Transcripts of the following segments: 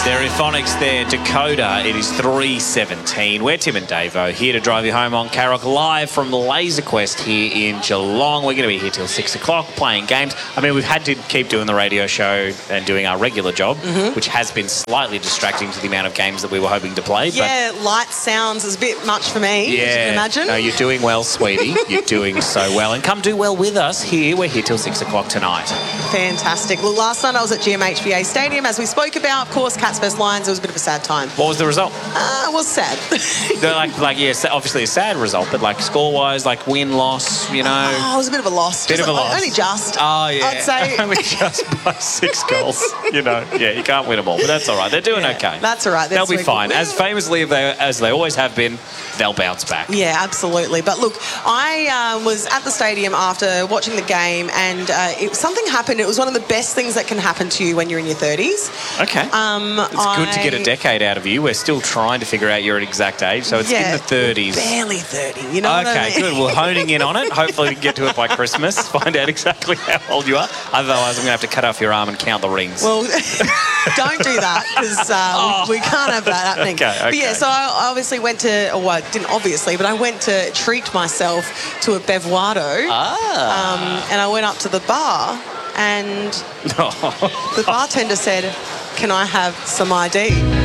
Stereophonics there, Dakota. It is 3:17. We're Tim and Davo here to drive you home on Carrock, live from Laser Quest here in Geelong. We're going to be here till 6 o'clock playing games. I mean, we've had to keep doing the radio show and doing our regular job, which has been slightly distracting to the amount of games that we were hoping to play. Yeah, lights, sounds is a bit much for me, as you can imagine. No, you're doing well, sweetie. You're doing so well. And come do well with us here. We're here till 6 o'clock tonight. Fantastic. Look, last night I was at GMHBA Stadium, as we spoke about. Of course, Cats vs Lions. It was a bit of a sad time. What was the result? It was sad. Obviously a sad result, but like score-wise, like win-loss, you know. Oh, it was a bit of a loss. Only just. Oh, yeah. I'd say. Only just by 6 goals, you know. Yeah, you can't win them all, but that's all right. They're doing okay. That's all right. They'll be fine. As famously as they always have been, they'll bounce back. Yeah, absolutely. But look, I was at the stadium after watching the game, and something happened. It was one of the best things that can happen to you when you're in your 30s. Okay. It's good to get a decade out of you. We're still trying to figure out your exact age, so it's in the 30s. Barely 30, you know what I mean? Okay, good. We're honing in on it. Hopefully we can get to it by Christmas, find out exactly how old you are. Otherwise, I'm going to have to cut off your arm and count the rings. Well, don't do that, because we can't have that happening. Okay. But yeah, so I obviously went to, well, I didn't obviously, but I went to treat myself to a Bevuado. And I went up to the bar, and the bartender said, "Can I have some ID?"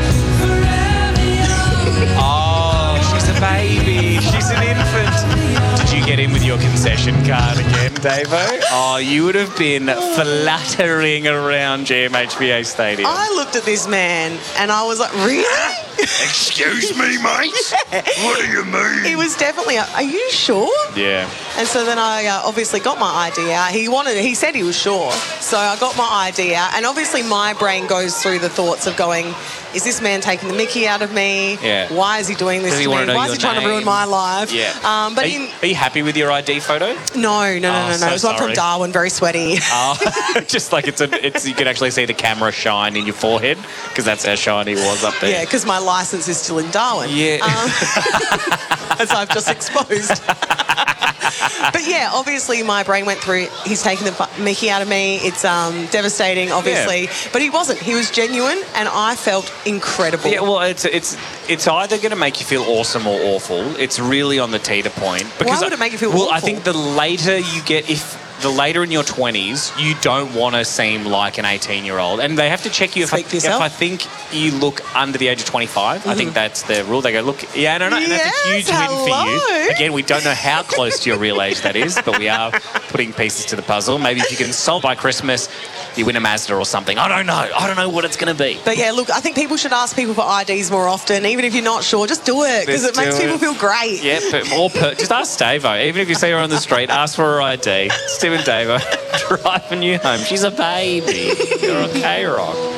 Oh, she's a baby. She's an infant. Did you get in with your concession card again, Davo? Oh, you would have been fluttering around GMHBA Stadium. I looked at this man and I was like, really? Excuse me, mate? Yeah. What do you mean? He was definitely, are you sure? Yeah. And so then I obviously got my ID out. He said he was sure. So I got my ID out. And obviously my brain goes through the thoughts of going, is this man taking the mickey out of me? Yeah. Why is he doing this to me? Why is he trying to ruin my life? Yeah. But are you happy with your ID photo? No. So it was one from Darwin, very sweaty. Oh, just like it's you can actually see the camera shine in your forehead, because that's how shiny it was up there. Yeah, because my licence is still in Darwin. Yeah. As I've just exposed. But yeah, obviously my brain went through, he's taking the mickey out of me. It's devastating, obviously. Yeah. But he wasn't. He was genuine, and I felt incredible. Yeah, well, it's either going to make you feel awesome or awful. It's really on the teeter point. Why would it make you feel awful? Well, I think the later you get, the later in your 20s, you don't want to seem like an 18-year-old. And they have to check you if I think you look under the age of 25. I think that's the rule. They go, look, and that's a huge win for you. Again, we don't know how close to your real age that is, but we are putting pieces to the puzzle. Maybe if you can solve by Christmas, you win a Mazda or something. I don't know. I don't know what it's going to be. But yeah, look, I think people should ask people for IDs more often. Even if you're not sure, just do it, because it makes people feel great. Yeah, just ask Davo. Even if you see her on the street, ask for her ID. Steve and Davo driving you home. She's a baby. You're okay, Rock.